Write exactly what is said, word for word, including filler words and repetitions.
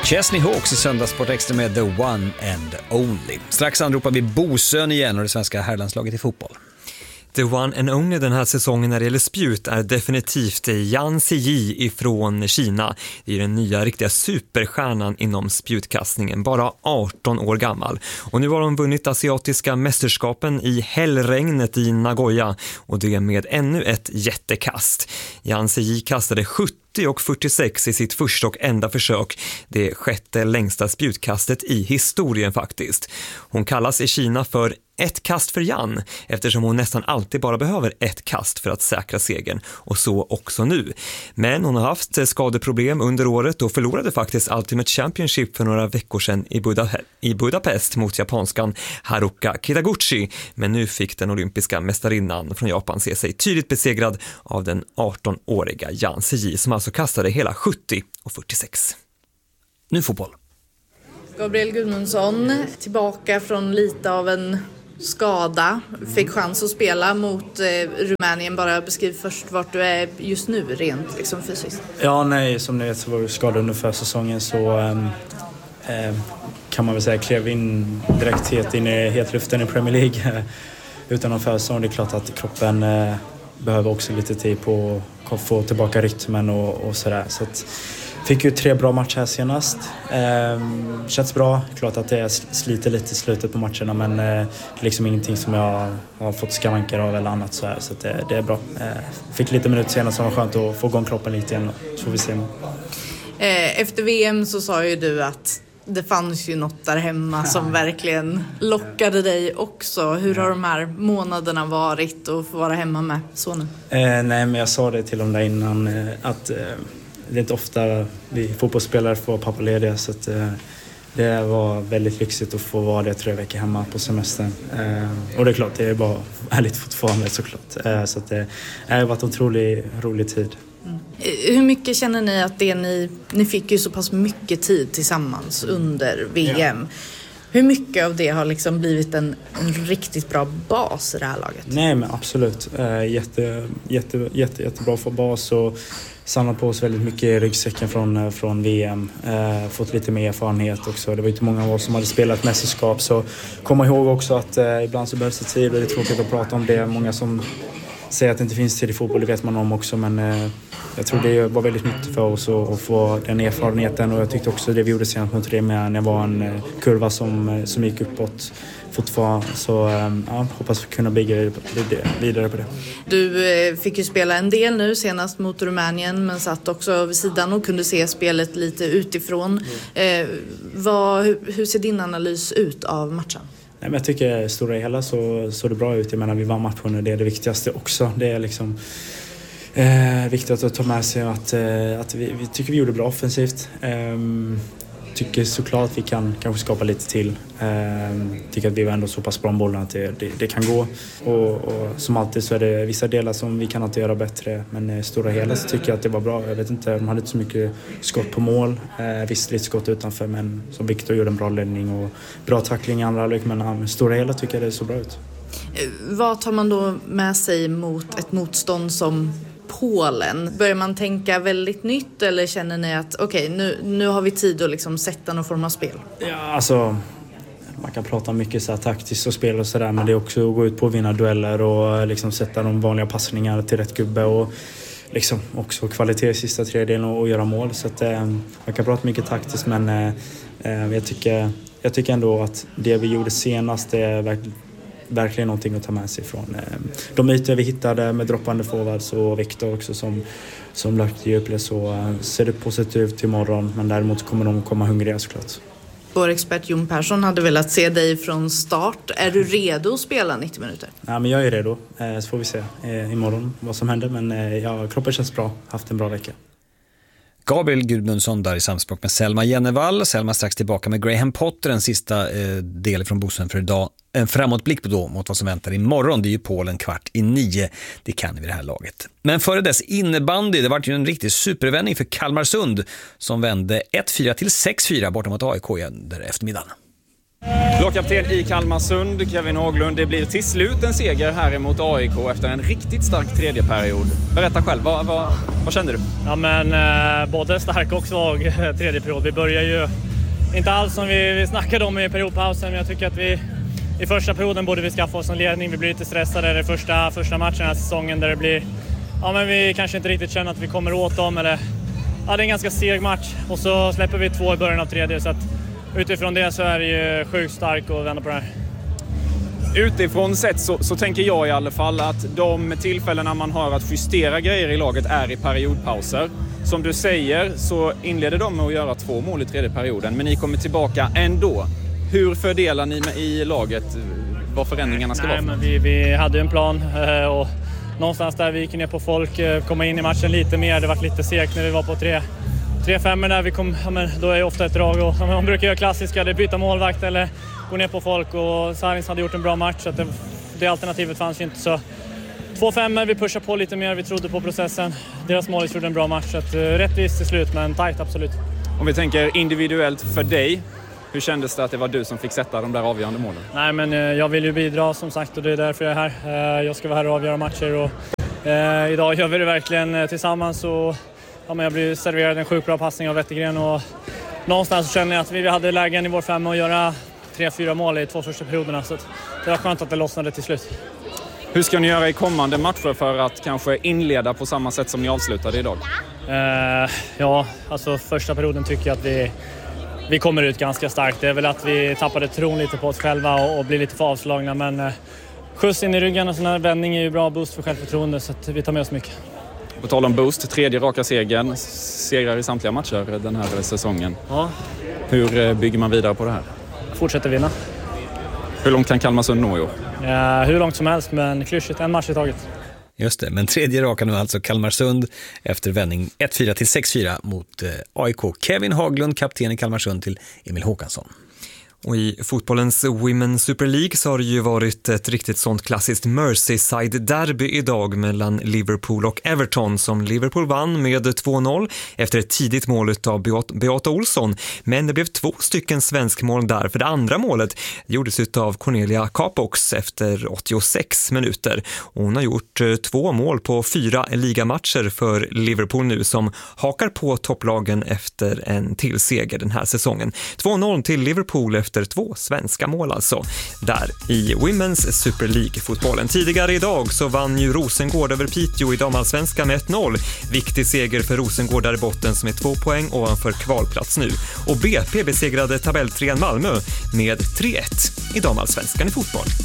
Chesney Hawks i Söndagssport Extra med The One and Only. Strax anropar vi Bosön igen och det svenska herrlandslaget i fotboll. The one and only den här säsongen när det gäller spjut är definitivt Yan Ziyi ifrån Kina. Det är den nya riktiga superstjärnan inom spjutkastningen, bara arton år gammal. Och nu har hon vunnit asiatiska mästerskapen i hällregnet i Nagoya och det med ännu ett jättekast. Yan Ziyi kastade sjuttio och fyrtiosex i sitt första och enda försök, det sjätte längsta spjutkastet i historien faktiskt. Hon kallas i Kina för ett kast för Yan eftersom hon nästan alltid bara behöver ett kast för att säkra segern och så också nu. Men hon har haft skadeproblem under året och förlorade faktiskt Ultimate Championship för några veckor sedan i, Buda- i Budapest mot japanskan Haruka Kitaguchi. Men nu fick den olympiska mästarinnan från Japan se sig tydligt besegrad av den arton-åriga Yan Ziyi som alltså kastade hela sjuttio och fyrtiosex. Nu fotboll. Gabriel Gudmundsson tillbaka från lite av en skada, fick chans att spela mot eh, Rumänien. Bara beskriv först vart du är just nu rent liksom fysiskt. Ja, nej, som ni vet så var jag skadad under försäsongen så ähm, äh, kan man väl säga klev in direkt helt in i hetluften i Premier League utan någon försäsong. Det är klart att kroppen äh, behöver också lite tid på att få tillbaka rytmen och, och sådär. Så att fick ju tre bra matcher här senast. Ehm, känns bra. Klart att det sliter lite i slutet på matcherna men eh, liksom ingenting som jag har fått skavanker av eller annat så här. Så att det, det är bra. Ehm, fick lite minuter senast som var skönt att få igång kroppen lite igen. Så får vi se. Efter V M så sa ju du att det fanns ju något där hemma som verkligen lockade dig också. Hur har de här månaderna varit att få vara hemma med sonen? Ehm, nej men jag sa det till dem där innan eh, att eh, det är inte ofta vi fotbollsspelare får pappalediga så att, eh, det var väldigt lyxigt att få vara det tre veckor hemma på semestern. Eh, och det är klart, det är bara ärligt fortfarande såklart. Eh, så att det har varit en otroligt rolig tid. Mm. Hur mycket känner ni att det ni, ni fick ju så pass mycket tid tillsammans under V M? Ja. Hur mycket av det har liksom blivit en, en riktigt bra bas i det här laget? Nej men absolut. Eh, jätte, jätte, jätte, jättebra för bas och samlat på oss väldigt mycket i ryggsäcken från, från V M. Eh, fått lite mer erfarenhet också. Det var inte många av oss som hade spelat mästerskap så komma ihåg också att eh, ibland så behövs det tid och det är tråkigt att prata om det. Många som säger att det inte finns tid i fotboll, det vet man om också men eh, jag tror det var väldigt nyttigt för oss att, att få den erfarenheten och jag tyckte också det vi gjorde senast mot Remia när det var en eh, kurva som, som gick uppåt fortfarande så eh, ja, hoppas vi kunna bygga vidare på det. Du eh, fick ju spela en del nu senast mot Rumänien men satt också vid sidan och kunde se spelet lite utifrån. Mm. Eh, vad, hur, hur ser din analys ut av matchen? Nej, men jag tycker stora hela så såg det bra ut. Jag menar vi vann matchen och det är det viktigaste också. Det är liksom eh, viktigt att ta med sig att, eh, att vi, vi tycker vi gjorde bra offensivt. Eh, tycker såklart att vi kan kanske skapa lite till. Eh, tycker att vi var ändå så pass bra om bollen att det, det, det kan gå. Och, och som alltid så är det vissa delar som vi kan alltid göra bättre. Men eh, stora hela så tycker jag att det var bra. Jag vet inte, de hade inte så mycket skott på mål. Eh, visst lite skott utanför men som Victor gjorde en bra ledning och bra tackling i andra halvlek. Men ja, stora hela tycker jag det så bra ut. Vad tar man då med sig mot ett motstånd som Polen? Börjar man tänka väldigt nytt eller känner ni att okej, okay, nu, nu har vi tid att liksom sätta någon form av spel? Ja, alltså man kan prata mycket så här taktiskt och spel och sådär men det är också att gå ut på att vinna dueller och liksom sätta de vanliga passningar till rätt gubbe och liksom också kvalitet i sista tredjedelen och, och göra mål så att eh, man kan prata mycket taktiskt men eh, jag, tycker, jag tycker ändå att det vi gjorde senast är verkligen verkligen någonting att ta med sig från de ytor vi hittade med droppande forwards och Victor också som, som lagt i upp så ser det positivt ut imorgon men däremot kommer de komma hungriga såklart. Vår expert Jon Persson hade velat se dig från start. Är du redo att spela nittio minuter? Ja, men jag är redo. Så får vi se imorgon vad som händer men ja, kroppen känns bra. Haft en bra vecka. Gabriel Gudmundsson där i samspråk med Selma Jennevall. Selma strax tillbaka med Graham Potter, en sista eh, del från Bosön för idag. En framåtblick då mot vad som väntar imorgon. Det är ju Polen kvart i nio. Det kan vi det här laget. Men före dess innebandy, det var ju en riktig supervändning för Kalmarsund som vände ett fyra till sex fyra borta mot A I K under eftermiddagen. Lagkapten i Kalmarsund, Kevin Haglund, det blir till slut en seger här emot A I K efter en riktigt stark tredje period. Berätta själv, vad, vad, vad kände du? Ja, men eh, både stark och svag eh, tredje period. Vi börjar ju inte alls som vi, vi snackade om i periodpausen, men jag tycker att vi i första perioden borde vi skaffa oss en ledning. Vi blir lite stressade i första, första matchen den här säsongen där det blir, ja men vi kanske inte riktigt känner att vi kommer åt dem, eller ja, det är en ganska seg match och så släpper vi två i början av tredje, så att utifrån det så är det ju sjukt starkt att vända på det här. Utifrån sett så, så tänker jag i alla fall att de tillfällena man har att justera grejer i laget är i periodpauser. Som du säger så inleder de med att göra två mål i tredje perioden, men ni kommer tillbaka ändå. Hur fördelar ni med i laget vad förändringarna ska Nej, vara? Men vi, vi hade en plan och någonstans där vi gick ner på folk, komma in i matchen lite mer. Det var lite segt när vi var på tre, tre femmer där vi kom, ja, men då är det ofta ett drag och ja, man brukar göra klassiska, det byta målvakt eller gå ner på folk, och Sarins hade gjort en bra match så att det, det alternativet fanns ju inte, så två femmer, vi pushar på lite mer, vi trodde på processen. Deras mål gjorde en bra match, så att, uh, rättvist till slut men tajt absolut. Om vi tänker individuellt för dig, hur kändes det att det var du som fick sätta de där avgörande målen? Nej, men uh, jag vill ju bidra som sagt och det är därför jag är här. Uh, jag ska vara här och avgöra matcher och uh, idag gör vi det verkligen uh, tillsammans och ja, men jag blir serverad en sjukt bra passning av Wettergren och någonstans så känner jag att vi hade lägen i vår femma att göra tre, fyra mål i två första perioderna, så att det var skönt att det lossnade till slut. Hur ska ni göra i kommande matcher för att kanske inleda på samma sätt som ni avslutade idag? Uh, ja, alltså första perioden tycker jag att vi, vi kommer ut ganska starkt. Det är väl att vi tappade tron lite på oss själva och, och blir lite för avslagna, men uh, skjuts in i ryggen och sån här vändning är ju bra boost för självförtroende, så att vi tar med oss mycket. På tal om boost, tredje raka segern, segrar i samtliga matcher den här säsongen. Ja. Hur bygger man vidare på det här? Fortsätter vinna. Hur långt kan Kalmarsund nå i år? Ja, hur långt som helst, men klyschigt, en match i taget. Just det, men tredje raka nu alltså Kalmarsund efter vändning ett fyra till sex fyra mot A I K. Kevin Haglund, kapten i Kalmarsund, till Emil Håkansson. Och i fotbollens Women's Super League så har det ju varit ett riktigt sånt klassiskt Merseyside-derby idag mellan Liverpool och Everton, som Liverpool vann med två noll efter ett tidigt mål av Beata Olsson. Men det blev två stycken svenskmål där, för det andra målet gjordes av Cornelia Capox efter åttiosex minuter. Hon har gjort två mål på fyra ligamatcher för Liverpool nu, som hakar på topplagen efter en tillseger den här säsongen. två noll till Liverpool efter efter två svenska mål alltså, där i Women's Super League-fotbollen. Tidigare idag så vann ju Rosengård över Piteå i damallsvenskan med ett noll. Viktig seger för Rosengård där i botten, som är två poäng ovanför kvalplats nu. Och B P besegrade tabelltrean Malmö med tre ett i damallsvenskan i fotboll.